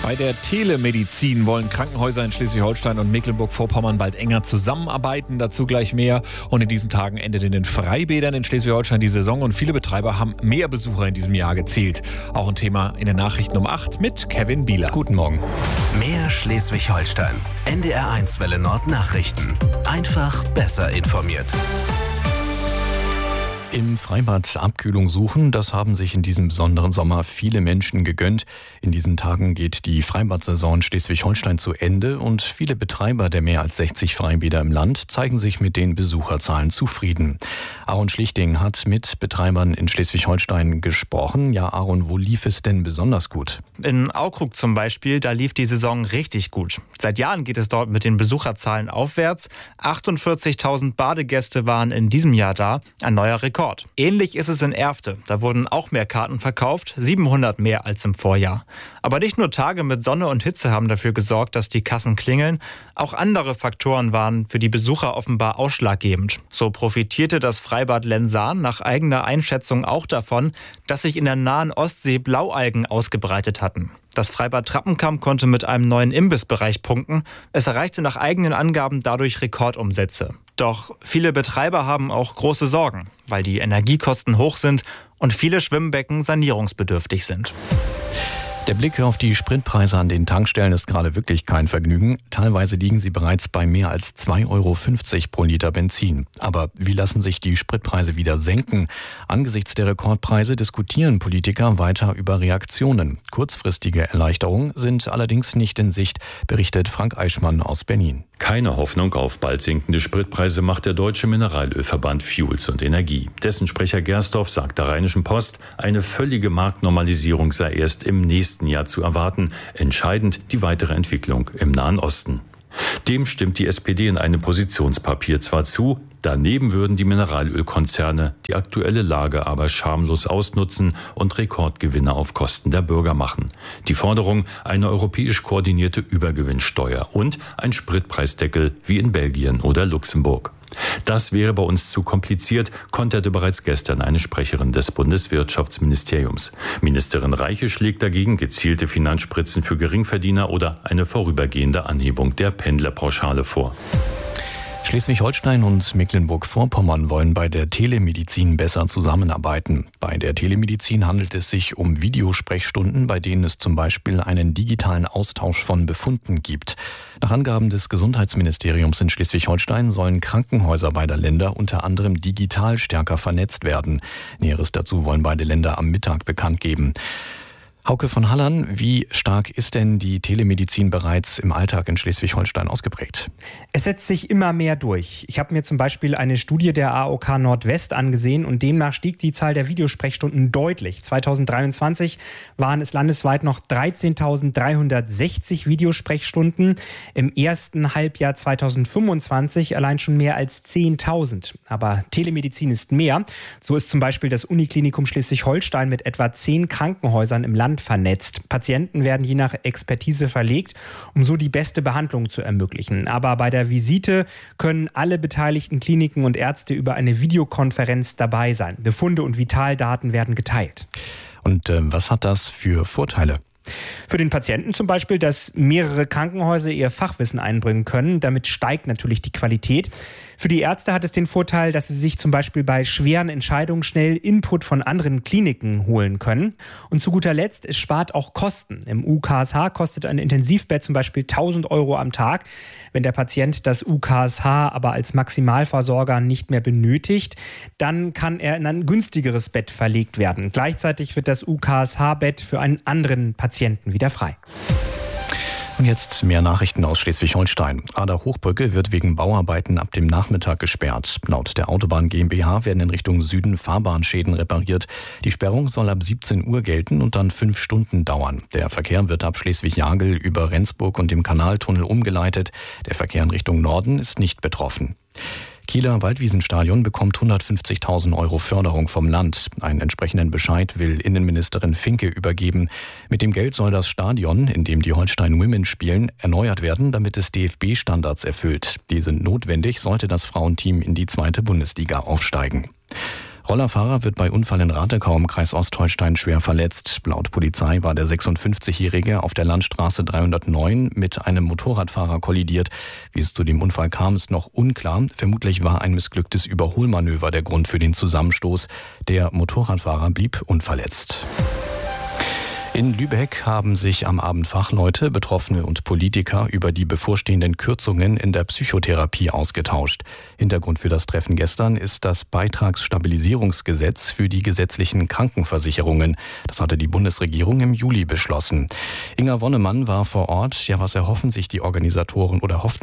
Bei der Telemedizin wollen Krankenhäuser in Schleswig-Holstein und Mecklenburg-Vorpommern bald enger zusammenarbeiten. Dazu gleich mehr. Und in diesen Tagen endet in den Freibädern in Schleswig-Holstein die Saison und viele Betreiber haben mehr Besucher in diesem Jahr gezählt. Auch ein Thema in den Nachrichten um 8 mit Kevin Bieler. Guten Morgen. Mehr Schleswig-Holstein. NDR1 Welle Nord Nachrichten. Einfach besser informiert. Im Freibad Abkühlung suchen, das haben sich in diesem besonderen Sommer viele Menschen gegönnt. In diesen Tagen geht die Freibad-Saison in Schleswig-Holstein zu Ende und viele Betreiber der mehr als 60 Freibäder im Land zeigen sich mit den Besucherzahlen zufrieden. Aaron Schlichting hat mit Betreibern in Schleswig-Holstein gesprochen. Ja, Aaron, wo lief es denn besonders gut? In Aukrug zum Beispiel, da lief die Saison richtig gut. Seit Jahren geht es dort mit den Besucherzahlen aufwärts. 48.000 Badegäste waren in diesem Jahr da, ein neuer Rekord. Ähnlich ist es in Erfte. Da wurden auch mehr Karten verkauft, 700 mehr als im Vorjahr. Aber nicht nur Tage mit Sonne und Hitze haben dafür gesorgt, dass die Kassen klingeln. Auch andere Faktoren waren für die Besucher offenbar ausschlaggebend. So profitierte das Freibad Lensahn nach eigener Einschätzung auch davon, dass sich in der nahen Ostsee Blaualgen ausgebreitet hatten. Das Freibad Trappenkamp konnte mit einem neuen Imbissbereich punkten. Es erreichte nach eigenen Angaben dadurch Rekordumsätze. Doch viele Betreiber haben auch große Sorgen, weil die Energiekosten hoch sind und viele Schwimmbecken sanierungsbedürftig sind. Der Blick auf die Spritpreise an den Tankstellen ist gerade wirklich kein Vergnügen. Teilweise liegen sie bereits bei mehr als 2,50 € pro Liter Benzin. Aber wie lassen sich die Spritpreise wieder senken? Angesichts der Rekordpreise diskutieren Politiker weiter über Reaktionen. Kurzfristige Erleichterungen sind allerdings nicht in Sicht, berichtet Frank Eichmann aus Berlin. Keine Hoffnung auf bald sinkende Spritpreise macht der Deutsche Mineralölverband Fuels und Energie. Dessen Sprecher Gersdorf sagt der Rheinischen Post, eine völlige Marktnormalisierung sei erst im nächsten Jahr zu erwarten. Entscheidend die weitere Entwicklung im Nahen Osten. Dem stimmt die SPD in einem Positionspapier zwar zu, daneben würden die Mineralölkonzerne die aktuelle Lage aber schamlos ausnutzen und Rekordgewinne auf Kosten der Bürger machen. Die Forderung, eine europäisch koordinierte Übergewinnsteuer und ein Spritpreisdeckel wie in Belgien oder Luxemburg. Das wäre bei uns zu kompliziert, konterte bereits gestern eine Sprecherin des Bundeswirtschaftsministeriums. Ministerin Reiche schlägt dagegen gezielte Finanzspritzen für Geringverdiener oder eine vorübergehende Anhebung der Pendlerpauschale vor. Schleswig-Holstein und Mecklenburg-Vorpommern wollen bei der Telemedizin besser zusammenarbeiten. Bei der Telemedizin handelt es sich um Videosprechstunden, bei denen es zum Beispiel einen digitalen Austausch von Befunden gibt. Nach Angaben des Gesundheitsministeriums in Schleswig-Holstein sollen Krankenhäuser beider Länder unter anderem digital stärker vernetzt werden. Näheres dazu wollen beide Länder am Mittag bekannt geben. Hauke von Hallern, wie stark ist denn die Telemedizin bereits im Alltag in Schleswig-Holstein ausgeprägt? Es setzt sich immer mehr durch. Ich habe mir zum Beispiel eine Studie der AOK Nordwest angesehen und demnach stieg die Zahl der Videosprechstunden deutlich. 2023 waren es landesweit noch 13.360 Videosprechstunden. Im ersten Halbjahr 2025 allein schon mehr als 10.000. Aber Telemedizin ist mehr. So ist zum Beispiel das Uniklinikum Schleswig-Holstein mit etwa 10 Krankenhäusern im Land vernetzt. Patienten werden je nach Expertise verlegt, um so die beste Behandlung zu ermöglichen. Aber bei der Visite können alle beteiligten Kliniken und Ärzte über eine Videokonferenz dabei sein. Befunde und Vitaldaten werden geteilt. Und was hat das für Vorteile? Für den Patienten zum Beispiel, dass mehrere Krankenhäuser ihr Fachwissen einbringen können. Damit steigt natürlich die Qualität. Für die Ärzte hat es den Vorteil, dass sie sich zum Beispiel bei schweren Entscheidungen schnell Input von anderen Kliniken holen können. Und zu guter Letzt, es spart auch Kosten. Im UKSH kostet ein Intensivbett zum Beispiel 1.000 € am Tag. Wenn der Patient das UKSH aber als Maximalversorger nicht mehr benötigt, dann kann er in ein günstigeres Bett verlegt werden. Gleichzeitig wird das UKSH-Bett für einen anderen Patienten wieder frei. Und jetzt mehr Nachrichten aus Schleswig-Holstein. Ader-Hochbrücke wird wegen Bauarbeiten ab dem Nachmittag gesperrt. Laut der Autobahn GmbH werden in Richtung Süden Fahrbahnschäden repariert. Die Sperrung soll ab 17 Uhr gelten und dann 5 Stunden dauern. Der Verkehr wird ab Schleswig-Jagel über Rendsburg und dem Kanaltunnel umgeleitet. Der Verkehr in Richtung Norden ist nicht betroffen. Kieler Waldwiesenstadion bekommt 150.000 € Förderung vom Land. Einen entsprechenden Bescheid will Innenministerin Finke übergeben. Mit dem Geld soll das Stadion, in dem die Holstein Women spielen, erneuert werden, damit es DFB-Standards erfüllt. Die sind notwendig, sollte das Frauenteam in die 2. Bundesliga aufsteigen. Rollerfahrer wird bei Unfall in Ratekau im Kreis Ostholstein schwer verletzt. Laut Polizei war der 56-Jährige auf der Landstraße 309 mit einem Motorradfahrer kollidiert. Wie es zu dem Unfall kam, ist noch unklar. Vermutlich war ein missglücktes Überholmanöver der Grund für den Zusammenstoß. Der Motorradfahrer blieb unverletzt. In Lübeck haben sich am Abend Fachleute, Betroffene und Politiker über die bevorstehenden Kürzungen in der Psychotherapie ausgetauscht. Hintergrund für das Treffen gestern ist das Beitragsstabilisierungsgesetz für die gesetzlichen Krankenversicherungen. Das hatte die Bundesregierung im Juli beschlossen. Inga Wonnemann war vor Ort. Ja, was hofften sich die Organisatoren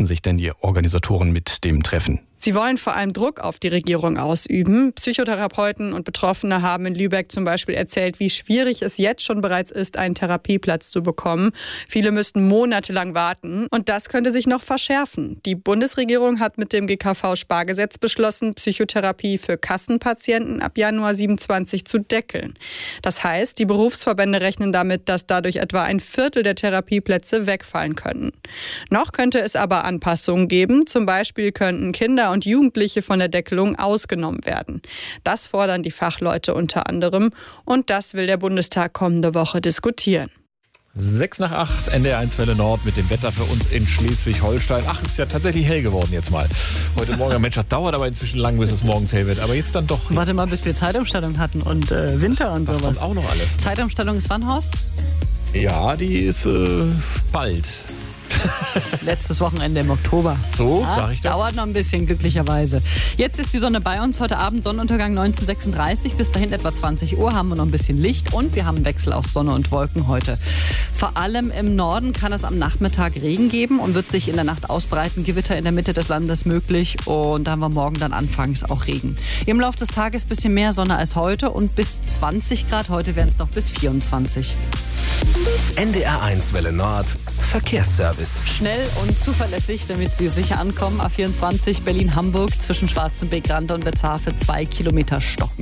mit dem Treffen? Sie wollen vor allem Druck auf die Regierung ausüben. Psychotherapeuten und Betroffene haben in Lübeck zum Beispiel erzählt, wie schwierig es jetzt schon bereits ist, einen Therapieplatz zu bekommen. Viele müssten monatelang warten und das könnte sich noch verschärfen. Die Bundesregierung hat mit dem GKV-Spargesetz beschlossen, Psychotherapie für Kassenpatienten ab Januar 27 zu deckeln. Das heißt, die Berufsverbände rechnen damit, dass dadurch etwa ein Viertel der Therapieplätze wegfallen können. Noch könnte es aber Anpassungen geben. Zum Beispiel könnten Kinder und Jugendliche von der Deckelung ausgenommen werden. Das fordern die Fachleute unter anderem und das will der Bundestag kommende Woche diskutieren. 6:08, NDR1 Welle Nord mit dem Wetter für uns in Schleswig-Holstein. Ach, ist ja tatsächlich hell geworden jetzt mal. Heute Morgen, Mensch, das dauert aber inzwischen lang, bis es morgens hell wird. Aber jetzt dann doch. Warte mal, bis wir Zeitumstellung hatten und Winter und das sowas. Das kommt auch noch alles. Zeitumstellung ist wann, Horst? Ja, die ist bald. Letztes Wochenende im Oktober. So, sag ich doch. Dauert noch ein bisschen, glücklicherweise. Jetzt ist die Sonne bei uns. Heute Abend Sonnenuntergang 19:36. Bis dahin etwa 20 Uhr haben wir noch ein bisschen Licht und wir haben einen Wechsel aus Sonne und Wolken heute. Vor allem im Norden kann es am Nachmittag Regen geben und wird sich in der Nacht ausbreiten. Gewitter in der Mitte des Landes möglich und da haben wir morgen dann anfangs auch Regen. Im Laufe des Tages ein bisschen mehr Sonne als heute und bis 20 Grad. Heute werden es noch bis 24. NDR1 Welle Nord Verkehrsservice. Schnell und zuverlässig, damit Sie sicher ankommen. A24 Berlin-Hamburg zwischen Schwarzenbeck-Rande und Wetzhafe 2 Kilometer stocken.